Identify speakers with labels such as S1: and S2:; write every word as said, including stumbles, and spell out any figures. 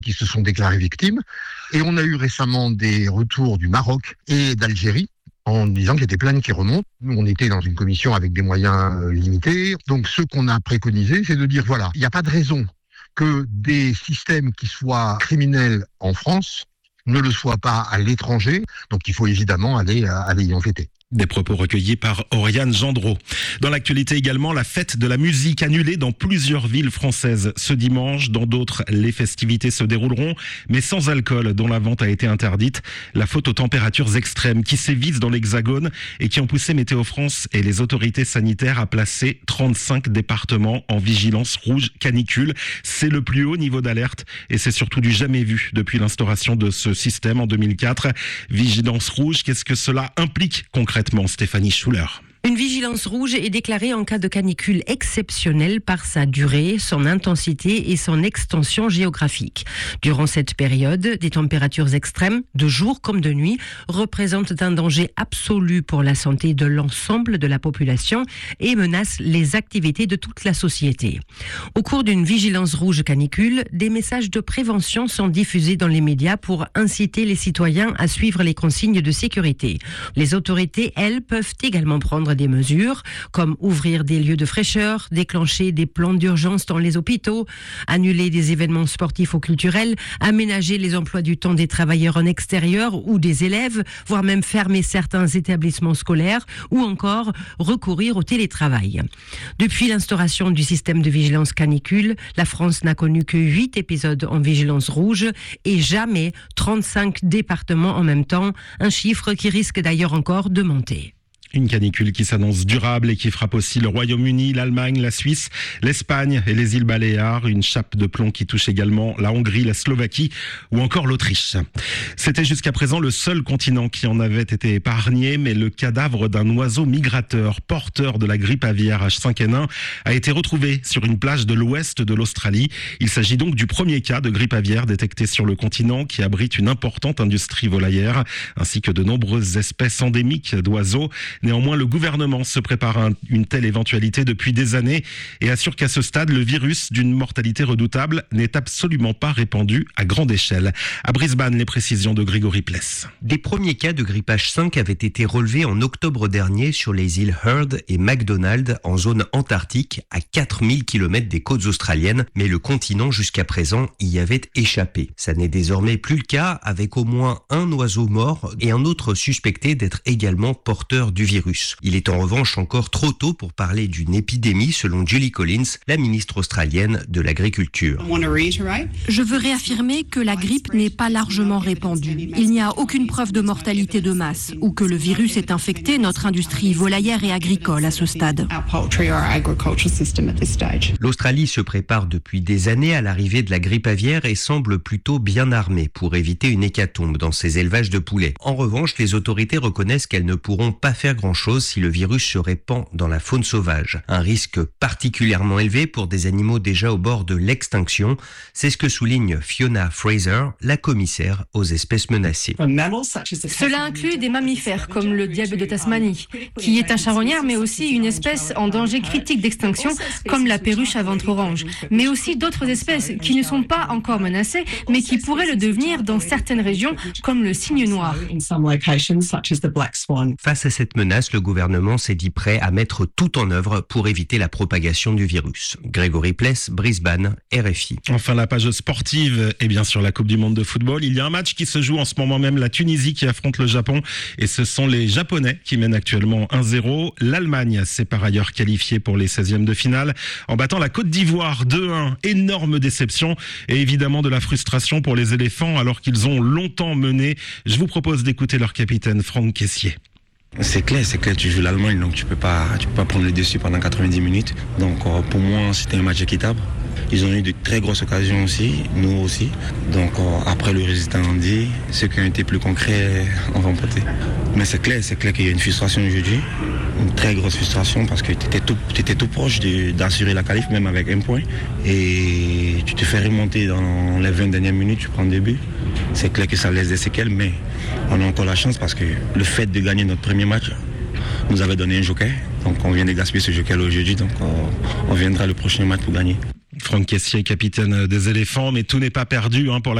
S1: qui se sont déclarées victimes. Et on a eu récemment des retours du Maroc et d'Algérie en disant qu'il y a des plaintes qui remontent. Nous, on était dans une commission avec des moyens euh, limités. Donc, ce qu'on a préconisé, c'est de dire, voilà, il n'y a pas de raison que des systèmes qui soient criminels en France ne le soient pas à l'étranger. Donc, il faut évidemment aller, aller y enquêter.
S2: Des propos recueillis par Oriane Gendreau. Dans l'actualité également, la fête de la musique annulée dans plusieurs villes françaises ce dimanche. Dans d'autres, les festivités se dérouleront, mais sans alcool, dont la vente a été interdite. La faute aux températures extrêmes qui sévissent dans l'Hexagone et qui ont poussé Météo France et les autorités sanitaires à placer trente-cinq départements en vigilance rouge canicule. C'est le plus haut niveau d'alerte et c'est surtout du jamais vu depuis l'instauration de ce système en deux mille quatre. Vigilance rouge, qu'est-ce que cela implique concrètement ? Stéphanie Schuller.
S3: Une vigilance rouge est déclarée en cas de canicule exceptionnelle par sa durée, son intensité et son extension géographique. Durant cette période, des températures extrêmes, de jour comme de nuit, représentent un danger absolu pour la santé de l'ensemble de la population et menacent les activités de toute la société. Au cours d'une vigilance rouge canicule, des messages de prévention sont diffusés dans les médias pour inciter les citoyens à suivre les consignes de sécurité. Les autorités, elles, peuvent également prendre des mesures, comme ouvrir des lieux de fraîcheur, déclencher des plans d'urgence dans les hôpitaux, annuler des événements sportifs ou culturels, aménager les emplois du temps des travailleurs en extérieur ou des élèves, voire même fermer certains établissements scolaires ou encore recourir au télétravail. Depuis l'instauration du système de vigilance canicule, la France n'a connu que huit épisodes en vigilance rouge et jamais trente-cinq départements en même temps, un chiffre qui risque d'ailleurs encore de monter.
S2: Une canicule qui s'annonce durable et qui frappe aussi le Royaume-Uni, l'Allemagne, la Suisse, l'Espagne et les îles Baléares. Une chape de plomb qui touche également la Hongrie, la Slovaquie ou encore l'Autriche. C'était jusqu'à présent le seul continent qui en avait été épargné, mais le cadavre d'un oiseau migrateur porteur de la grippe aviaire H cinq N un a été retrouvé sur une plage de l'ouest de l'Australie. Il s'agit donc du premier cas de grippe aviaire détecté sur le continent qui abrite une importante industrie volaillère ainsi que de nombreuses espèces endémiques d'oiseaux. Néanmoins, le gouvernement se prépare à une telle éventualité depuis des années et assure qu'à ce stade, le virus d'une mortalité redoutable n'est absolument pas répandu à grande échelle. À Brisbane, les précisions de Grégory Pless.
S4: Des premiers cas de grippe H cinq avaient été relevés en octobre dernier sur les îles Heard et McDonald en zone antarctique à quatre mille kilomètres des côtes australiennes, mais le continent jusqu'à présent y avait échappé. Ça n'est désormais plus le cas avec au moins un oiseau mort et un autre suspecté d'être également porteur du virus. Il est en revanche encore trop tôt pour parler d'une épidémie selon Julie Collins, la ministre australienne de l'Agriculture.
S5: Je veux réaffirmer que la grippe n'est pas largement répandue. Il n'y a aucune preuve de mortalité de masse ou que le virus ait infecté notre industrie volaillère et agricole à ce stade.
S4: L'Australie se prépare depuis des années à l'arrivée de la grippe aviaire et semble plutôt bien armée pour éviter une hécatombe dans ses élevages de poulets. En revanche, les autorités reconnaissent qu'elles ne pourront pas faire grand-chose si le virus se répand dans la faune sauvage. Un risque particulièrement élevé pour des animaux déjà au bord de l'extinction. C'est ce que souligne Fiona Fraser, la commissaire aux espèces menacées.
S6: Cela inclut des mammifères comme le diable de Tasmanie, qui est un charognard mais aussi une espèce en danger critique d'extinction comme la perruche à ventre orange, mais aussi d'autres espèces qui ne sont pas encore menacées mais qui pourraient le devenir dans certaines régions comme le cygne noir.
S4: Face à cette menace, le gouvernement s'est dit prêt à mettre tout en œuvre pour éviter la propagation du virus. Grégory Pless, Brisbane, R F I.
S2: Enfin, la page sportive et bien sûr la Coupe du Monde de football. Il y a un match qui se joue en ce moment même, la Tunisie qui affronte le Japon et ce sont les Japonais qui mènent actuellement un zéro. L'Allemagne s'est par ailleurs qualifiée pour les seizièmes de finale en battant la Côte d'Ivoire deux un. Énorme déception et évidemment de la frustration pour les éléphants alors qu'ils ont longtemps mené. Je vous propose d'écouter leur capitaine Franck Caissier.
S7: C'est clair, c'est clair, tu joues l'Allemagne, donc tu peux pas, tu peux pas prendre le dessus pendant quatre-vingt-dix minutes. Donc euh, pour moi, c'était un match équitable. Ils ont eu de très grosses occasions aussi, nous aussi. Donc euh, après le résultat en dit, ceux qui ont été plus concrets ont remporté. Mais c'est clair, c'est clair qu'il y a une frustration aujourd'hui, une très grosse frustration parce que tu étais tout, tu étais tout proche de, d'assurer la qualif, même avec un point. Et tu te fais remonter dans les vingt dernières minutes, tu prends le début. C'est clair que ça laisse des séquelles, mais on a encore la chance parce que le fait de gagner notre premier match nous avait donné un joker. Donc on vient de gaspiller ce joker aujourd'hui, donc on, on viendra le prochain match pour gagner.
S2: Franck Caissier, capitaine des éléphants, mais tout n'est pas perdu hein, pour la